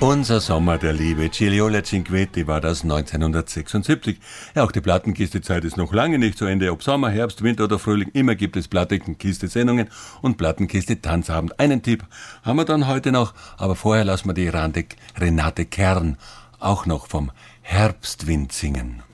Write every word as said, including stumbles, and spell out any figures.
Unser Sommer der Liebe, Gigliola Cinquetti war das neunzehnhundertsechsundsiebzig. Ja, auch die Plattenkiste-Zeit ist noch lange nicht zu Ende. Ob Sommer, Herbst, Winter oder Frühling, immer gibt es Plattenkiste-Sendungen und Plattenkiste-Tanzabend. Einen Tipp haben wir dann heute noch, aber vorher lassen wir die Rande Renate Kern auch noch vom Herbstwind singen.